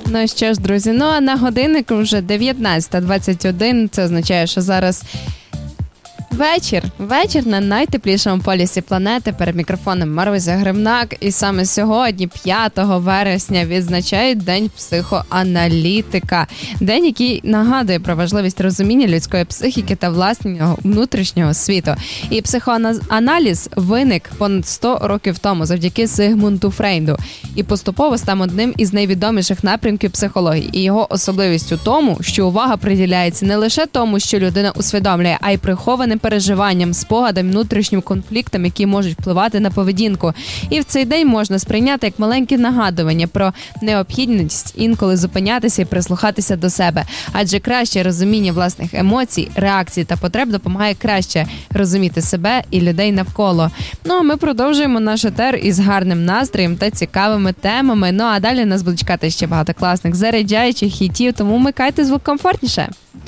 Ну що ж, друзі, а на годиннику вже 19:21, це означає, що зараз вечір на найтеплішому полюсі планети. Перед мікрофоном Марузя Гримнак. І саме сьогодні, 5 вересня, відзначають День психоаналітика. День, який нагадує про важливість розуміння людської психіки та власного внутрішнього світу. І психоаналіз виник понад 100 років тому завдяки Зигмунду Фрейду. І поступово став одним із найвідоміших напрямків психології. І його особливість у тому, що увага приділяється не лише тому, що людина усвідомлює, а й прихованим переживанням, спогадам, внутрішнім конфліктам, які можуть впливати на поведінку. І в цей день можна сприйняти як маленьке нагадування про необхідність інколи зупинятися і прислухатися до себе. Адже краще розуміння власних емоцій, реакцій та потреб допомагає краще розуміти себе і людей навколо. А ми продовжуємо наш етер із гарним настроєм та цікавими темами. А далі нас будуть чекати ще багато класних заряджаючих хітів, тому вмикайте звук комфортніше.